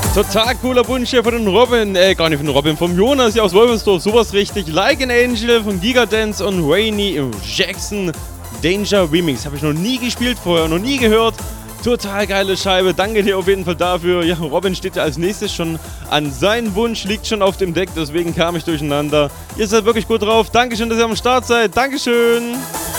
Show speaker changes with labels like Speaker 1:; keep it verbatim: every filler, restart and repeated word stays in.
Speaker 1: Total cooler Wunsch hier von den Robin, äh, gar nicht von den Robin, vom Jonas hier aus Wolfersdorf, sowas richtig. Like an Angel von Gigadance und Rainy Jackson Danger Remix. Habe ich noch nie gespielt vorher, noch nie gehört. Total geile Scheibe, danke dir auf jeden Fall dafür. Ja, Robin steht ja als nächstes schon an. Sein Wunsch liegt schon auf dem Deck, deswegen kam ich durcheinander. Ihr seid wirklich gut drauf. Dankeschön, dass ihr am Start seid. Dankeschön.